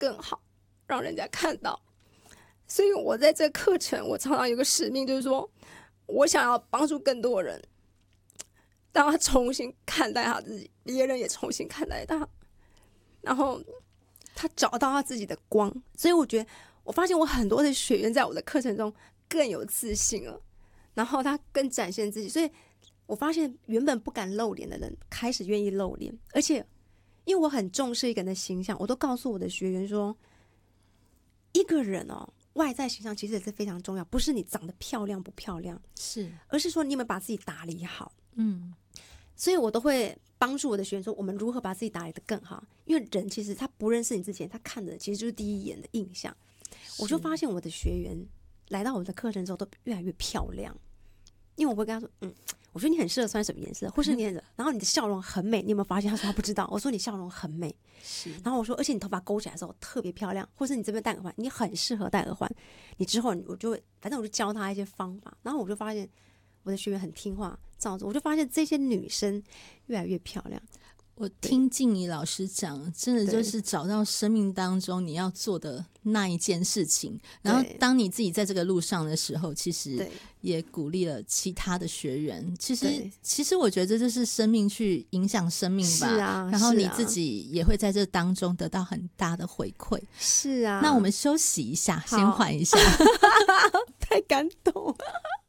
更好，让人家看到。所以我在这个课程，我常常有个使命，就是说我想要帮助更多人，让他重新看待他自己，别人也重新看待他，然后他找到他自己的光。所以我发现我很多的学员在我的课程中更有自信了，然后他更展现自己。所以我发现原本不敢露脸的人开始愿意露脸，而且因为我很重视一个人的形象，我都告诉我的学员说，一个人外在形象其实也是非常重要，不是你长得漂亮不漂亮， 是， 而是说你有没有把自己打理好。所以我都会帮助我的学员说，我们如何把自己打理得更好。因为人其实他不认识你之前，他看的其实就是第一眼的印象。我就发现我的学员来到我的课程之后都越来越漂亮，因为我会跟他说，我觉得你很适合穿什么颜色，或是你然后你的笑容很美，你有没有发现？他说他不知道。我说你笑容很美，然后我说而且你头发勾起来的时候特别漂亮，或是你这边戴耳环，你很适合戴耳环。你之后我就反正我就教他一些方法，然后我就发现我的学员很听话，照着我就发现这些女生越来越漂亮。 我听静怡老师讲，真的就是找到生命当中你要做的那一件事情，然后当你自己在这个路上的时候，其实也鼓励了其他的学员。其实我觉得这就是生命去影响生命吧， 是啊， 然后你自己也会在这当中得到很大的回馈。 是啊， 那我们休息一下，先缓一下。 太感动了。